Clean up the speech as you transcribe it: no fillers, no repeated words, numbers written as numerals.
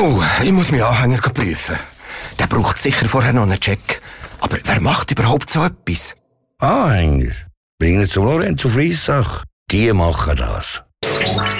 Oh, ich muss meinen Anhänger prüfen. Der braucht sicher vorher noch einen Check. Aber wer macht überhaupt so etwas? Anhänger? Bringen zum Lorenzo Fliessach. Die machen das.